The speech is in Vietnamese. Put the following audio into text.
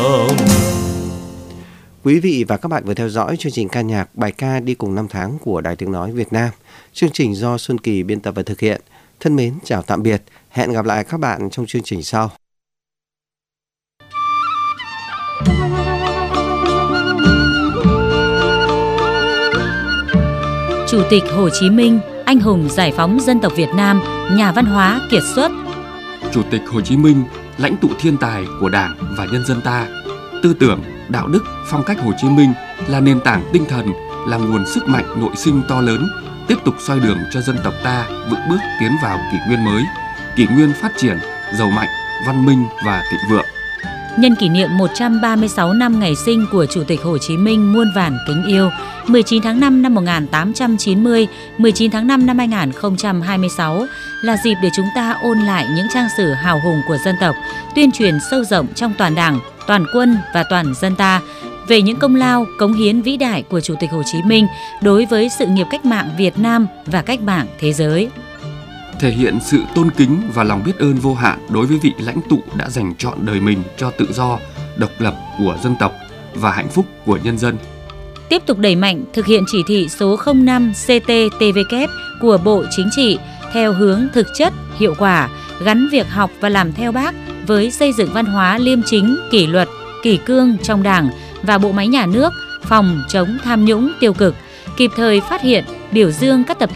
Quý vị và các bạn vừa theo dõi chương trình ca nhạc bài ca đi cùng năm tháng của Đài Tiếng Nói Việt Nam. Chương trình do Xuân Kỳ biên tập và thực hiện. Thân mến, chào tạm biệt. Hẹn gặp lại các bạn trong chương trình sau. Chủ tịch Hồ Chí Minh, anh hùng giải phóng dân tộc Việt Nam, nhà văn hóa kiệt xuất. Chủ tịch Hồ Chí Minh, lãnh tụ thiên tài của Đảng và nhân dân ta. Tư tưởng, đạo đức, phong cách Hồ Chí Minh là nền tảng tinh thần, là nguồn sức mạnh nội sinh to lớn, tiếp tục soi đường cho dân tộc ta vững bước tiến vào kỷ nguyên mới, kỷ nguyên phát triển, giàu mạnh, văn minh và thịnh vượng. Nhân kỷ niệm 136 năm ngày sinh của Chủ tịch Hồ Chí Minh muôn vàn kính yêu, 19 tháng 5 năm 1890, 19 tháng 5 năm 2026 là dịp để chúng ta ôn lại những trang sử hào hùng của dân tộc, tuyên truyền sâu rộng trong toàn Đảng, toàn quân và toàn dân ta về những công lao, cống hiến vĩ đại của Chủ tịch Hồ Chí Minh đối với sự nghiệp cách mạng Việt Nam và cách mạng thế giới. Thể hiện sự tôn kính và lòng biết ơn vô hạn đối với vị lãnh tụ đã dành trọn đời mình cho tự do, độc lập của dân tộc và hạnh phúc của nhân dân. Tiếp tục đẩy mạnh thực hiện chỉ thị số 05 CT-TVK của Bộ Chính trị theo hướng thực chất, hiệu quả, gắn việc học và làm theo Bác với xây dựng văn hóa liêm chính, kỷ luật, kỷ cương trong Đảng và bộ máy nhà nước, phòng chống tham nhũng tiêu cực, kịp thời phát hiện, biểu dương các tập